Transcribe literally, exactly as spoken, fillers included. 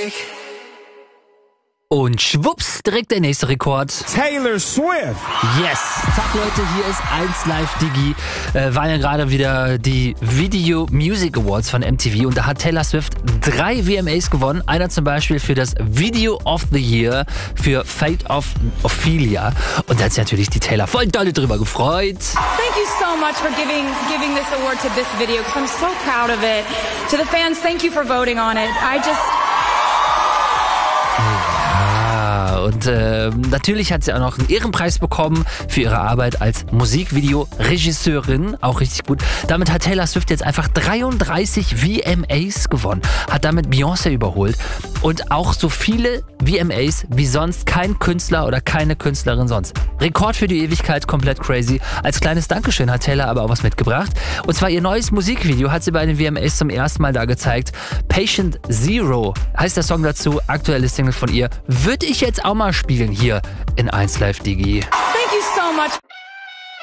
Und schwupps, direkt der nächste Rekord. Taylor Swift. Yes. Tag Leute, hier ist eins Live Digi. Äh, waren ja gerade wieder die Video Music Awards von M T V und da hat Taylor Swift drei V M As gewonnen. Einer zum Beispiel für das Video of the Year für Fate of Ophelia. Und da hat sich natürlich die Taylor voll dolle drüber gefreut. Thank you so much for giving giving this award to this video because I'm so proud of it. To the fans, thank you for voting on it. I just... Und äh, natürlich hat sie auch noch einen Ehrenpreis bekommen für ihre Arbeit als Musikvideo-Regisseurin. Auch richtig gut. Damit hat Taylor Swift jetzt einfach dreiunddreißig V M As gewonnen. Hat damit Beyoncé überholt. Und auch so viele V M As wie sonst kein Künstler oder keine Künstlerin sonst. Rekord für die Ewigkeit, komplett crazy. Als kleines Dankeschön hat Taylor aber auch was mitgebracht. Und zwar ihr neues Musikvideo hat sie bei den V M As zum ersten Mal da gezeigt. Patient Zero heißt der Song dazu. Aktuelle Single von ihr. Würde ich jetzt auch mal spielen hier in eins Live Digi. Thank you so much.